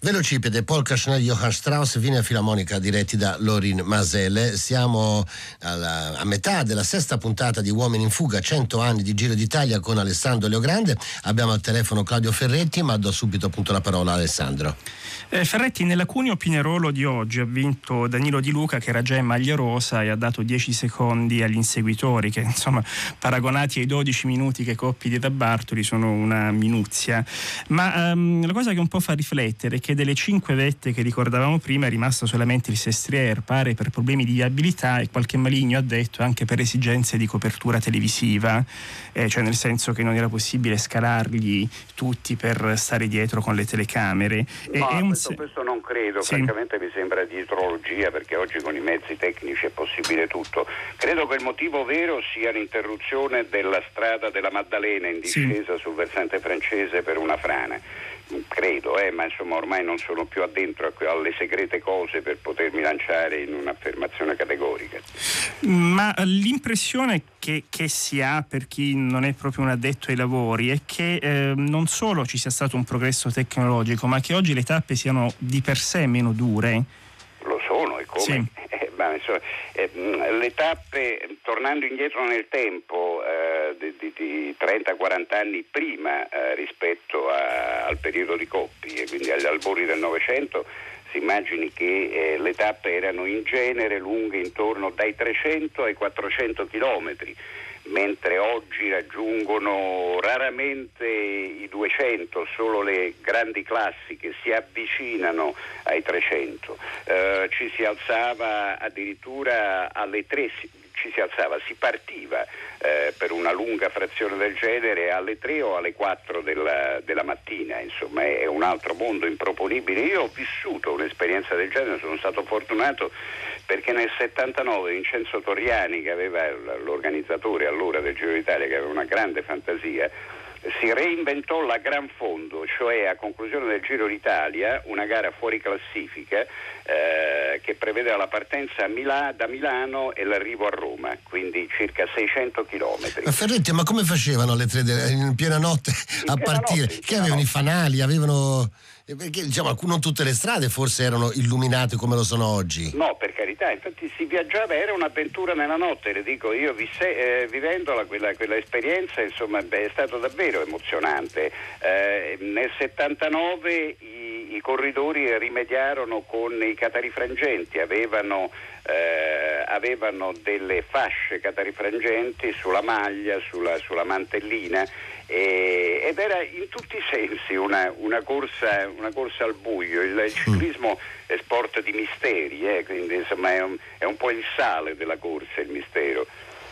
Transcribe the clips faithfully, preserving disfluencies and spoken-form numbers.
Velocipede, Polka, Chanel, Johann Strauss, Wiener Filarmonica diretti da Lorin Maazel. Siamo alla, a metà della sesta puntata di Uomini in Fuga, cento anni di Giro d'Italia con Alessandro Leogrande. Abbiamo al telefono Claudio Ferretti, ma do subito appunto la parola a Alessandro. Eh, Ferretti, nella Cuneo Pinerolo di oggi ha vinto Danilo Di Luca, che era già in maglia rosa, e ha dato dieci secondi agli inseguitori, che insomma paragonati ai dodici minuti che Coppi diede a Bartoli sono una minuzia. Ma um, la cosa che un po' fa riflettere è che delle cinque vette che ricordavamo prima è rimasto solamente il Sestriere, pare per problemi di viabilità e qualche maligno ha detto anche per esigenze di copertura televisiva, eh, cioè nel senso che non era possibile scalarli tutti per stare dietro con le telecamere. No, è un questo, questo non credo, sì. Francamente mi sembra di dietrologia, perché oggi con i mezzi tecnici è possibile tutto. Credo che il motivo vero sia l'interruzione della strada della Maddalena in discesa, sì, sul versante francese per una frana. Credo, eh, ma insomma ormai non sono più addentro alle segrete cose per potermi lanciare in un'affermazione categorica. Ma l'impressione che, che si ha per chi non è proprio un addetto ai lavori è che eh, non solo ci sia stato un progresso tecnologico, ma che oggi le tappe siano di per sé meno dure. Lo sono, e come? Sì. Eh, ma, insomma, eh, le tappe, tornando indietro nel tempo, eh, di, di, di trenta quaranta anni prima eh, rispetto a, al periodo di Coppi, e quindi agli albori del Novecento, si immagini che eh, le tappe erano in genere lunghe intorno dai trecento ai quattrocento chilometri, mentre oggi raggiungono raramente i duecento, solo le grandi classi che si avvicinano ai trecento. Eh, ci si alzava addirittura alle tre, ci si alzava, si partiva eh, per una lunga frazione del genere alle tre o alle quattro della, della mattina, insomma è, è un altro mondo improponibile. Io ho vissuto un'esperienza del genere, sono stato fortunato perché nel settantanove Vincenzo Torriani, che aveva l'organizzatore allora del Giro d'Italia, che aveva una grande fantasia, si reinventò la Gran Fondo, cioè a conclusione del Giro d'Italia una gara fuori classifica eh, che prevedeva la partenza a Milà, da Milano e l'arrivo a Roma, quindi circa seicento chilometri. Ma Ferretti, ma come facevano alle tre de- in piena notte in a piena partire? Notte, che avevano notte. I fanali, avevano... Perché diciamo non tutte le strade forse erano illuminate come lo sono oggi. No, per carità, infatti si viaggiava, era un'avventura nella notte, le dico io, visse, eh, vivendola quella, quella esperienza, insomma beh, è stato davvero emozionante. Eh, nel settantanove i, i corridori rimediarono con i catarifrangenti, avevano Eh, avevano delle fasce catarifrangenti sulla maglia, sulla, sulla mantellina, e, ed era in tutti i sensi una, una, corsa, una corsa al buio. Il ciclismo è sport di misteri, eh, quindi insomma è un, è un po' il sale della corsa, il mistero.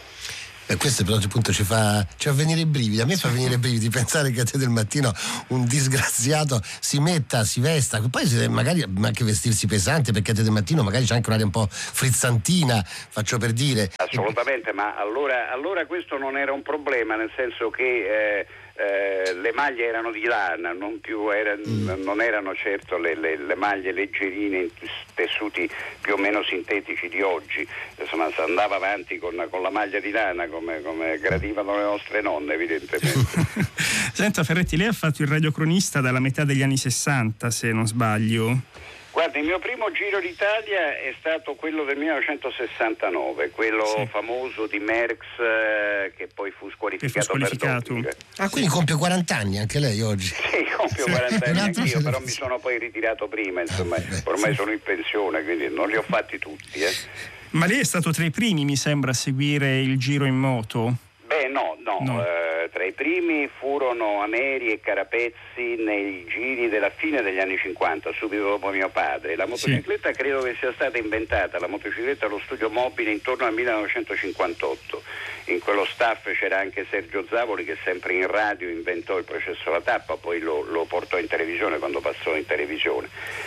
E questo però appunto ci fa, ci fa venire i brividi. A me fa venire i brividi pensare che a te del mattino un disgraziato si metta, si vesta, poi magari anche vestirsi pesante, perché a te del mattino magari c'è anche un'aria un po' frizzantina, faccio per dire. Assolutamente, ma allora, allora questo non era un problema, nel senso che eh, eh, le maglie erano di lana, non più era, mm. non erano certo le, le, le maglie leggerine in tessuti più o meno sintetici di oggi. Insomma, si andava avanti con, con la maglia di lana come, come gradivano le nostre nonne, evidentemente. Senta Ferretti, lei ha fatto il radiocronista dalla metà degli anni sessanta, se non sbaglio. Guarda, il mio primo Giro d'Italia è stato quello del millenovecentosessantanove, quello sì. famoso di Merckx, eh, che poi fu squalificato, fu squalificato. per doping. Ah, quindi compie quaranta anni anche lei oggi? Sì, compio quaranta anni anch'io, però mi sono poi ritirato prima, insomma, ormai sono in pensione, quindi non li ho fatti tutti. Eh. Ma lei è stato tra i primi, mi sembra, a seguire il Giro in moto? Beh, no, no. no. Eh, tra i primi furono Ameri e Carapezzi nei giri della fine degli anni cinquanta, subito dopo mio padre. La motocicletta sì. credo che sia stata inventata, la motocicletta allo studio mobile, intorno al millenovecentocinquantotto. In quello staff c'era anche Sergio Zavoli, che sempre in radio inventò il processo alla tappa, poi lo, lo portò in televisione quando passò in televisione.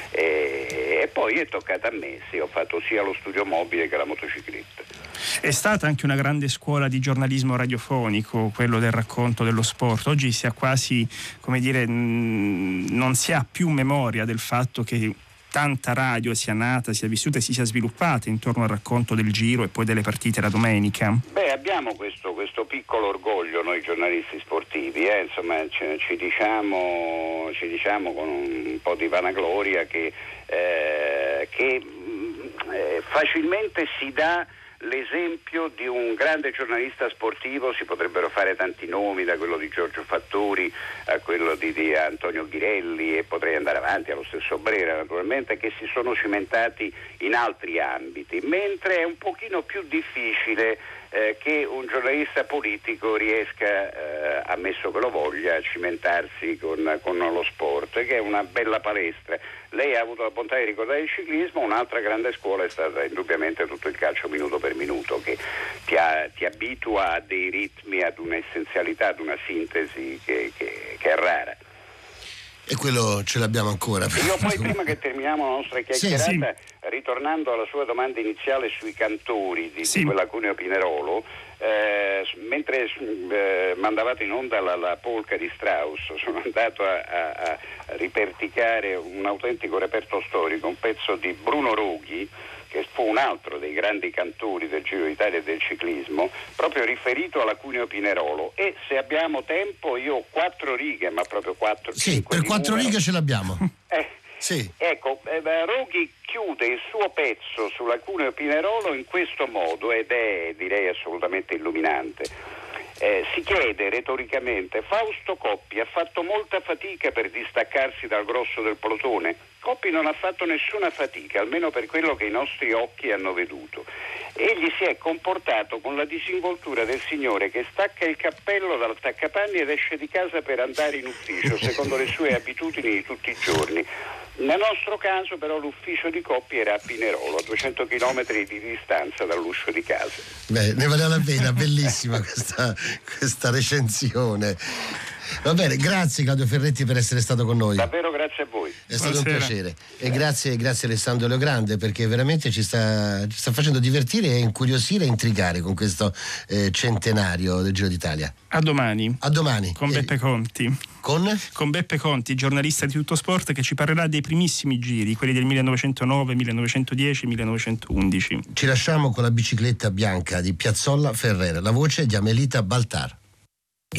E, e poi è toccata a me, sì, ho fatto sia lo studio mobile che la motocicletta. È stata anche una grande scuola di giornalismo radiofonico, quello del racconto dello sport. Oggi si ha quasi, come dire, non si ha più memoria del fatto che tanta radio sia nata, sia vissuta e si sia sviluppata intorno al racconto del Giro e poi delle partite la domenica. Beh, abbiamo questo, questo questo piccolo orgoglio noi giornalisti sportivi, eh? Insomma ci, ci, diciamo, ci diciamo con un po' di vanagloria che, eh, che eh, facilmente si dà l'esempio di un grande giornalista sportivo. Si potrebbero fare tanti nomi, da quello di Giorgio Fattori a quello di, di Antonio Ghirelli, e potrei andare avanti, allo stesso Brera naturalmente, che si sono cimentati in altri ambiti, mentre è un pochino più difficile eh, che un giornalista politico riesca, eh, ammesso che lo voglia, a cimentarsi con, con lo sport, che è una bella palestra. Lei ha avuto la bontà di ricordare il ciclismo, un'altra grande scuola è stata indubbiamente tutto il calcio minuto per minuto, che ti, ha, ti abitua a dei ritmi, ad un'essenzialità, ad una sintesi che, che, che è rara. E quello ce l'abbiamo ancora. Io poi, prima che terminiamo la nostra chiacchierata, sì, sì. ritornando alla sua domanda iniziale sui cantori di, sì. di quella Cuneo Pinerolo, eh, mentre eh, mandavate in onda la, la polca di Strauss, sono andato a, a, a riperticare un autentico reperto storico, un pezzo di Bruno Roghi, che fu un altro dei grandi cantori del Giro d'Italia e del ciclismo, proprio riferito alla Cuneo Pinerolo. E se abbiamo tempo, io ho quattro righe, ma proprio quattro. Sì, per quattro numero. righe ce l'abbiamo. Eh, sì. Ecco, eh, Roghi chiude il suo pezzo sulla Cuneo Pinerolo in questo modo, ed è, direi, assolutamente illuminante. Eh, si chiede retoricamente: Fausto Coppi ha fatto molta fatica per distaccarsi dal grosso del pelotone? Coppi non ha fatto nessuna fatica, almeno per quello che i nostri occhi hanno veduto. Egli si è comportato con la disinvoltura del signore che stacca il cappello dall'attaccapanni ed esce di casa per andare in ufficio, secondo le sue abitudini di tutti i giorni. Nel nostro caso però l'ufficio di Coppi era a Pinerolo, a duecento chilometri di distanza dall'uscio di casa. Beh, ne vale la pena, bellissima questa, questa recensione. Va bene, grazie Claudio Ferretti per essere stato con noi. Davvero grazie a voi. È stato Buonasera. un piacere. E grazie, grazie Alessandro Leogrande, perché veramente ci sta, ci sta facendo divertire e incuriosire e intrigare con questo eh, centenario del Giro d'Italia. A domani. A domani. Con Beppe Eh, Conti. Con? Con Beppe Conti, giornalista di Tutto Sport, che ci parlerà dei primissimi giri, quelli del millenovecentonove, millenovecentodieci, millenovecentoundici. Ci lasciamo con la bicicletta bianca di Piazzolla Ferrer, la voce di Amelita Baltar.